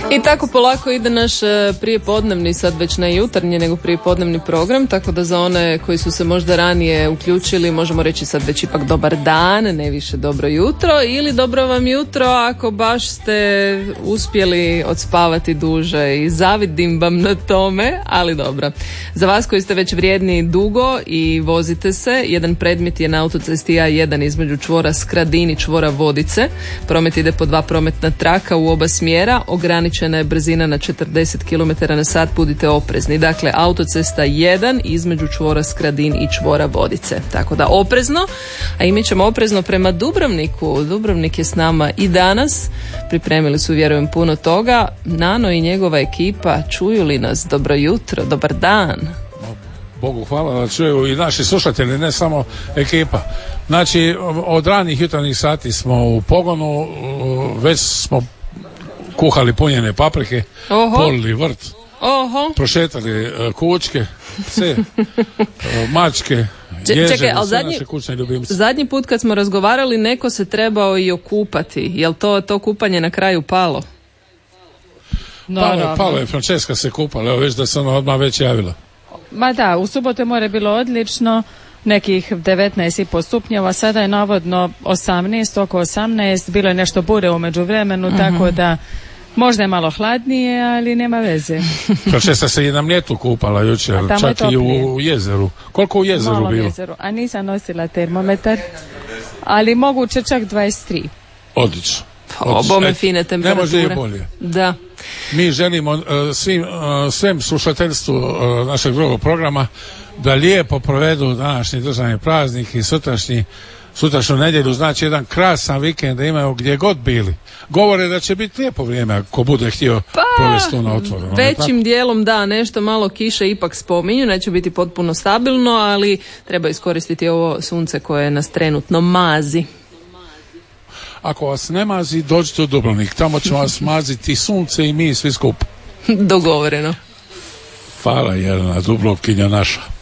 I tako polako ide naš prijepodnevni, sad već ne jutarnji, nego prijepodnevni program, tako da za one koji su se možda ranije uključili, možemo reći sad već ipak dobar dan, ne više dobro jutro, ili dobro vam jutro ako baš ste uspjeli odspavati duže i zavidim vam na tome, ali dobro. Za vas koji ste već vrijedni dugo i vozite se, jedan predmet je na autocesti A1 između čvora Skradin i čvora Vodice. Promet ide po 2 prometna traka u oba smjera, ograničena je brzina na 40 km/h, budite oprezni. Dakle, autocesta 1 između čvora Skradin i čvora Vodice. Tako da oprezno, a i mi ćemo oprezno prema Dubrovniku. Dubrovnik je s nama i danas. Pripremili su, vjerujem, puno toga. Nano i njegova ekipa, čuju li nas? Dobro jutro, dobar dan. Bogu hvala da čuju i naši slušatelji, ne samo ekipa. Znači, od ranih jutarnjih sati smo u pogonu, već smo kuhali punjene paprike, polili vrt, prošetali kučke, pse, mačke, ježeve, sve naše kućne ljubimce. Zadnji put kad smo razgovarali, neko se trebao i okupati. Jel to kupanje na kraju palo? Palo je, Francesca se kupala, evo već da se ona odmah već javila. Ma da, u subotu je more bilo odlično, nekih 19,5 stupnjeva, sada je navodno 18, oko 18, bilo je nešto bure u međuvremenu, tako da možda je malo hladnije, ali nema veze. Francesca se i na Mljetu kupala jučer, čak i u jezeru. Koliko u jezeru malo bilo? Jezeru, a nisam nosila termometar, ali moguće čak 23. Odlično. Obome fine temperature. Ne može i bolje. Da. Mi želimo svem slušateljstvu našeg drugog programa da lijepo provedu današnji državni praznik i sutrašnju nedjelju, znači jedan krasan vikend da imaju gdje god bili. Govore da će biti lijepo vrijeme ako bude htio provesti tu na otvorenom. Većim dijelom da, nešto malo kiše ipak spominju, neće biti potpuno stabilno, ali treba iskoristiti ovo sunce koje nas trenutno mazi. Ako vas ne mazi, dođite u Dubrovnik, tamo će vas maziti sunce i mi svi skup. Dogovoreno. Hvala, Jelena, Dubrovkinja naša.